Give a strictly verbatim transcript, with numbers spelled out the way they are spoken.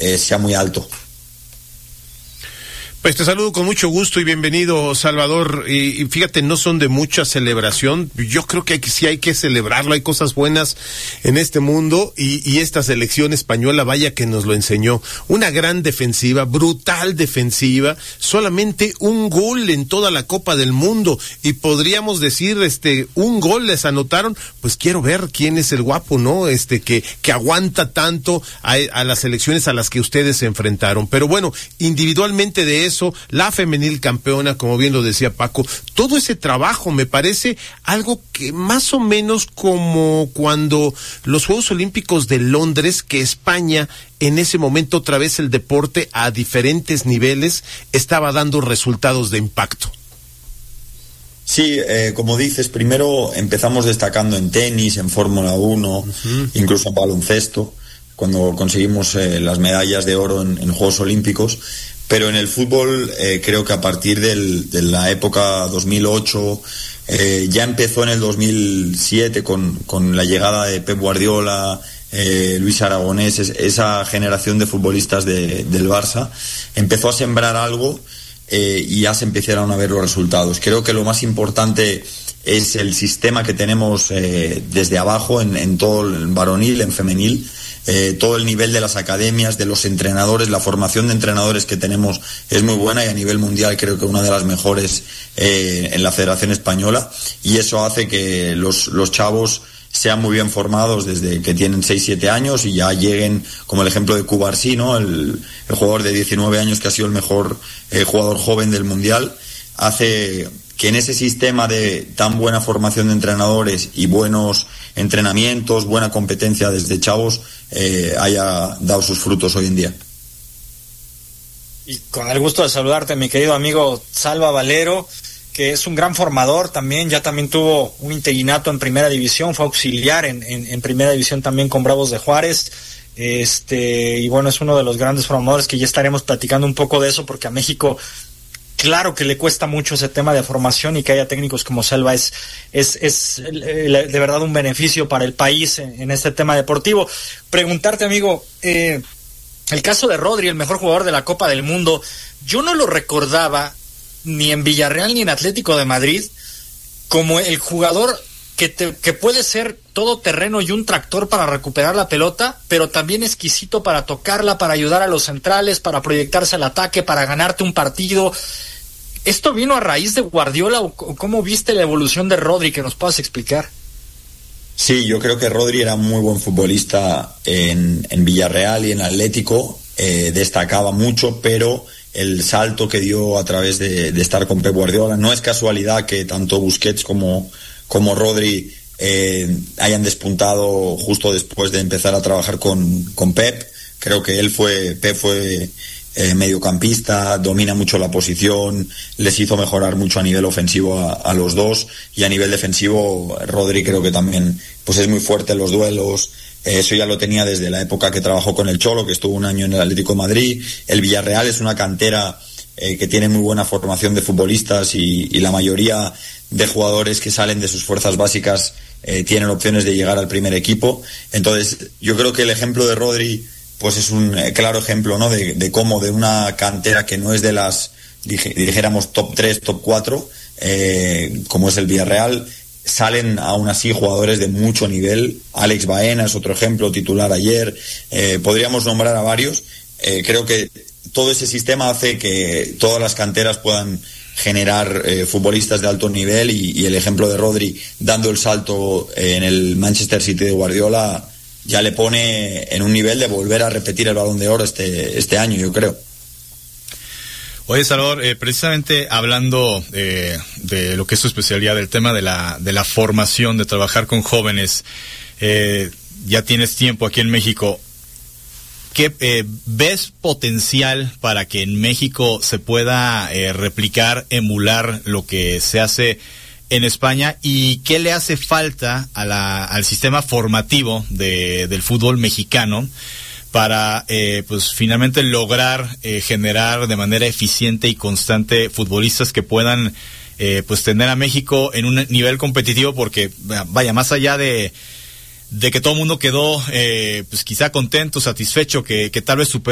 eh, sea muy alto. Pues te saludo con mucho gusto y bienvenido, Salvador. Y, y fíjate, no son de mucha celebración. Yo creo que, hay que sí hay que celebrarlo. Hay cosas buenas en este mundo y, y esta selección española, vaya que nos lo enseñó. Una gran defensiva, brutal defensiva, solamente un gol en toda la Copa del Mundo. Y podríamos decir, este, un gol les anotaron. Pues quiero ver quién es el guapo, ¿no? Este, que, que aguanta tanto a, a las selecciones a las que ustedes se enfrentaron. Pero bueno, individualmente de eso, Eso, la femenil campeona, como bien lo decía Paco, todo ese trabajo me parece algo que más o menos como cuando los Juegos Olímpicos de Londres, que España en ese momento otra vez el deporte a diferentes niveles estaba dando resultados de impacto. Sí, eh, como dices, primero empezamos destacando en tenis, en Fórmula uno, uh-huh. incluso en baloncesto, cuando conseguimos eh, las medallas de oro en, en Juegos Olímpicos. Pero en el fútbol eh, creo que a partir del, de la época dos mil ocho, eh, ya empezó en el dos mil siete con, con la llegada de Pep Guardiola, eh, Luis Aragonés, es, esa generación de futbolistas de, del Barça, empezó a sembrar algo eh, y ya se empezaron a ver los resultados. Creo que lo más importante es el sistema que tenemos eh, desde abajo, en, en todo el varonil, en femenil. Eh, todo el nivel de las academias, de los entrenadores, la formación de entrenadores que tenemos es muy buena y a nivel mundial creo que una de las mejores eh, en la Federación Española, y eso hace que los, los chavos sean muy bien formados desde que tienen seis siete años y ya lleguen, como el ejemplo de Cubarsí, ¿no? el, el jugador de diecinueve años que ha sido el mejor eh, jugador joven del mundial, hace que en ese sistema de tan buena formación de entrenadores y buenos entrenamientos, buena competencia desde chavos, eh, haya dado sus frutos hoy en día. Y con el gusto de saludarte, mi querido amigo Salva Valero, que es un gran formador también, ya también tuvo un interinato en Primera División, fue auxiliar en, en, en Primera División también con Bravos de Juárez, este y bueno, es uno de los grandes formadores que ya estaremos platicando un poco de eso, porque a México claro que le cuesta mucho ese tema de formación, y que haya técnicos como Selva es, es, es de verdad un beneficio para el país en, en este tema deportivo. Preguntarte, amigo, eh, el caso de Rodri, el mejor jugador de la Copa del Mundo, yo no lo recordaba ni en Villarreal ni en Atlético de Madrid como el jugador que, te, que puede ser todo terreno y un tractor para recuperar la pelota, pero también exquisito para tocarla, para ayudar a los centrales, para proyectarse al ataque, para ganarte un partido. ¿Esto vino a raíz de Guardiola o cómo viste la evolución de Rodri? Que nos puedas explicar. Sí, yo creo que Rodri era muy buen futbolista en, en Villarreal y en Atlético, eh, destacaba mucho, pero el salto que dio a través de, de estar con Pep Guardiola, no es casualidad que tanto Busquets como, como Rodri eh, hayan despuntado justo después de empezar a trabajar con, con Pep. Creo que él fue, Pep fue eh, mediocampista, domina mucho la posición, les hizo mejorar mucho a nivel ofensivo a, a los dos, y a nivel defensivo Rodri creo que también pues es muy fuerte en los duelos. Eh, eso ya lo tenía desde la época que trabajó con el Cholo, que estuvo un año en el Atlético de Madrid. El Villarreal es una cantera eh, que tiene muy buena formación de futbolistas, y, y la mayoría de jugadores que salen de sus fuerzas básicas eh, tienen opciones de llegar al primer equipo. Entonces yo creo que el ejemplo de Rodri pues es un eh, claro ejemplo, ¿no? de, de cómo de una cantera que no es de las, dije, dijéramos, top tres, top cuatro, eh, como es el Villarreal, salen aún así jugadores de mucho nivel. Alex Baena es otro ejemplo, titular ayer. Eh, podríamos nombrar a varios. Eh, creo que todo ese sistema hace que todas las canteras puedan generar eh, futbolistas de alto nivel, y, y el ejemplo de Rodri dando el salto eh, en el Manchester City de Guardiola ya le pone en un nivel de volver a repetir el Balón de Oro este, este año, yo creo. Oye, Salvador, eh, precisamente hablando eh, de lo que es su especialidad, del tema de la de la formación, de trabajar con jóvenes, eh, ya tienes tiempo aquí en México. ¿Qué eh, ves potencial para que en México se pueda eh, replicar, emular lo que se hace en España, y qué le hace falta a la, al sistema formativo de, del fútbol mexicano para eh, pues finalmente lograr eh, generar de manera eficiente y constante futbolistas que puedan eh, pues tener a México en un nivel competitivo? Porque vaya, más allá de de que todo el mundo quedó eh, pues quizá contento, satisfecho, que, que tal vez superó